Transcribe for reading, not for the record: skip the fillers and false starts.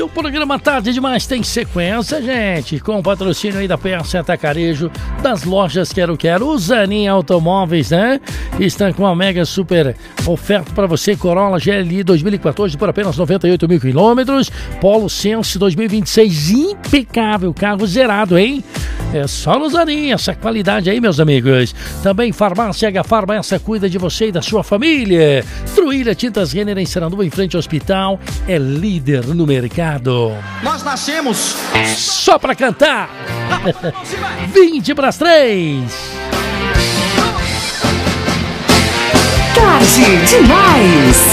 o programa Tarde Demais tem sequência, gente, com o patrocínio aí da Peça Atacarejo, das lojas Quero Quero, o Zanin Automóveis, né? Estão com uma mega super oferta para você, Corolla GLI 2014 por apenas 98 mil quilômetros, Polo Sense 2026, impecável, carro zerado, hein? É só no Zanin, essa qualidade aí, meus amigos. Também Farmácia H Farma, essa cuida de você e da sua família. Truíra Tintas Renner em Saranduba, em frente ao hospital, é líder no mercado. Nós nascemos só pra cantar. 20 para as 3. Tarde Demais.